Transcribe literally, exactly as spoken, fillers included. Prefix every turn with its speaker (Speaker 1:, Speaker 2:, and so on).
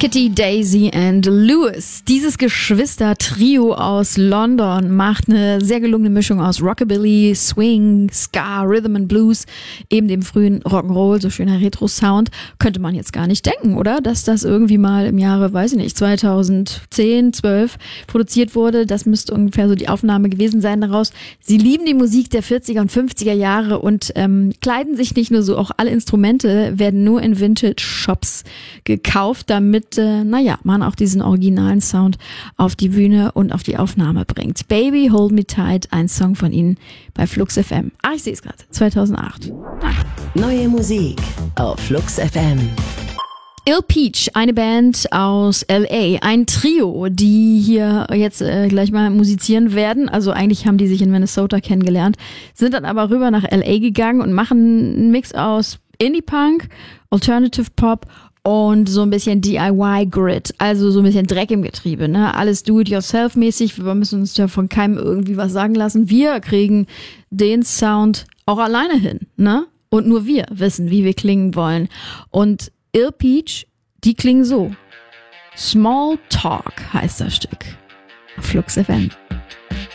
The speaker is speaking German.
Speaker 1: Kitty, Daisy and Lewis. Dieses Geschwister-Trio aus London macht eine sehr gelungene Mischung aus Rockabilly, Swing, Ska, Rhythm and Blues, eben dem frühen Rock'n'Roll, so schöner Retro-Sound. Könnte man jetzt gar nicht denken, oder? Dass das irgendwie mal im Jahre, weiß ich nicht, zweitausendzehn, zwölf produziert wurde. Das müsste ungefähr so die Aufnahme gewesen sein daraus. Sie lieben die Musik der vierziger und fünfziger Jahre und ähm, kleiden sich nicht nur so, auch alle Instrumente werden nur in Vintage-Shops gekauft, damit äh, naja, man auch diesen originalen Sound auf die Bühne und auf die Aufnahme bringt. Baby, Hold Me Tight, ein Song von ihnen bei Flux F M. Ah, ich sehe es gerade, zweitausendacht. Ah.
Speaker 2: Neue Musik auf Flux F M.
Speaker 1: Ill Peach, eine Band aus L A, ein Trio, die hier jetzt äh, gleich mal musizieren werden. Also eigentlich haben die sich in Minnesota kennengelernt, sind dann aber rüber nach L A gegangen und machen einen Mix aus Indie-Punk, Alternative Pop und so ein bisschen D I Y-Grit, also so ein bisschen Dreck im Getriebe, ne? Alles do-it-yourself-mäßig. Wir müssen uns ja von keinem irgendwie was sagen lassen. Wir kriegen den Sound auch alleine hin, ne? Und nur wir wissen, wie wir klingen wollen. Und Ill Peach, die klingen so. Small Talk heißt das Stück. Flux F M.